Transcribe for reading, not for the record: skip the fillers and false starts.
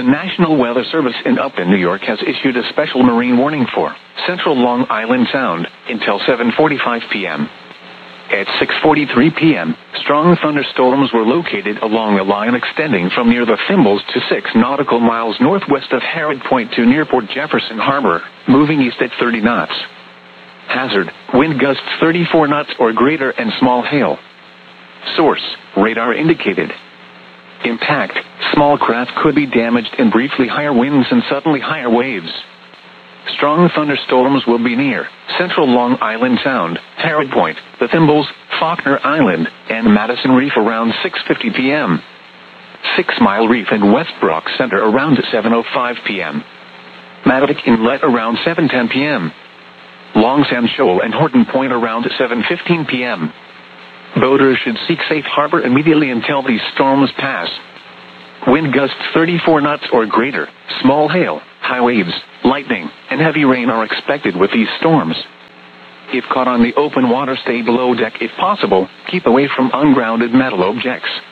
The National Weather Service in Upton, New York has issued a special marine warning for Central Long Island Sound until 7:45 p.m. At 6:43 p.m., strong thunderstorms were located along a line extending from near the Thimbles to 6 nautical miles northwest of Harrod Point to near Port Jefferson Harbor, moving east at 30 knots. Hazard, wind gusts 34 knots or greater and small hail. Source, radar indicated. Impact, small craft could be damaged and briefly higher winds and suddenly higher waves. Strong thunderstorms will be near Central Long Island Sound, Harrod Point, the Thimbles, Faulkner Island, and Madison Reef around 6:50 p.m. 6 Mile Reef and West Brock Center around 7:05 p.m. Mavic Inlet around 7:10 p.m. Long Sand Shoal and Horton Point around 7:15 p.m. Boaters should seek safe harbor immediately until these storms pass. Wind gusts 34 knots or greater, small hail, high waves, lightning, and heavy rain are expected with these storms. If caught on the open water, stay below deck if possible. Keep away from ungrounded metal objects.